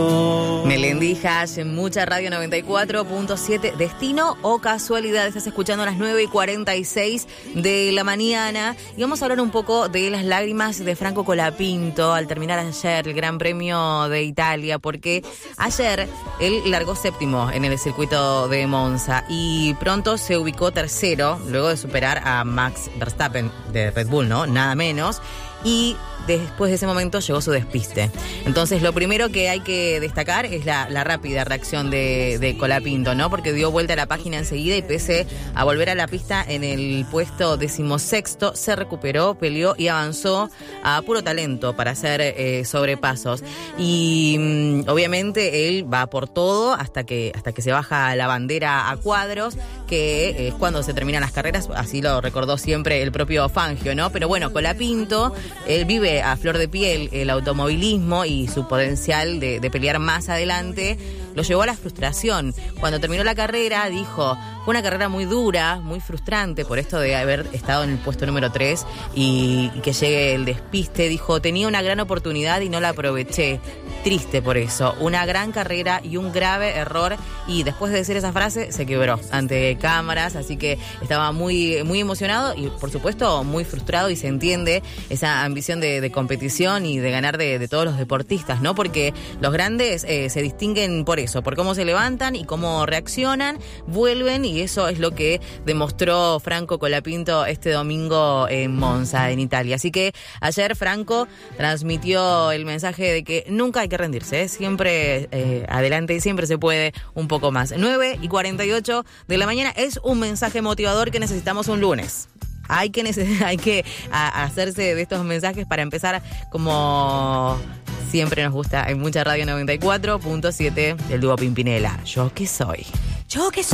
Melendi Hash en Mucha Radio 94.7. Destino o casualidad, estás escuchando a las 9:46 de la mañana y vamos a hablar un poco de las lágrimas de Franco Colapinto al terminar ayer el Gran Premio de Italia, porque ayer él largó séptimo en el circuito de Monza y pronto se ubicó tercero luego de superar a Max Verstappen de Red Bull, ¿no? Nada menos. Y después de ese momento llegó su despiste. Entonces lo primero que hay que destacar es la rápida reacción de Colapinto, ¿no? Porque dio vuelta a la página enseguida y pese a volver a la pista en el puesto 16º, se recuperó, peleó y avanzó a puro talento para hacer sobrepasos. Y obviamente él va por todo hasta que se baja la bandera a cuadros, que es cuando se terminan las carreras, así lo recordó siempre el propio Fangio, ¿no? Pero bueno, Colapinto, él vive a flor de piel el automovilismo y su potencial de pelear más adelante lo llevó a la frustración. Cuando terminó la carrera dijo, fue una carrera muy dura, muy frustrante por esto de haber estado en el puesto número 3 y que llegue el despiste. Dijo, tenía una gran oportunidad y no la aproveché. Triste por eso, una gran carrera y un grave error, y después de decir esa frase se quebró ante cámaras, así que estaba muy, muy emocionado y por supuesto muy frustrado, y se entiende esa ambición de competición y de ganar de todos los deportistas, ¿no? Porque los grandes se distinguen por eso, por cómo se levantan y cómo reaccionan, vuelven, y eso es lo que demostró Franco Colapinto este domingo en Monza, en Italia. Así que ayer Franco transmitió el mensaje de que nunca hay que rendirse, ¿eh? Siempre adelante y siempre se puede un poco más. 9:48 de la mañana es un mensaje motivador que necesitamos un lunes. Hay que hacerse de estos mensajes para empezar como siempre nos gusta en Mucha Radio 94.7 del dúo Pimpinela. Yo que soy.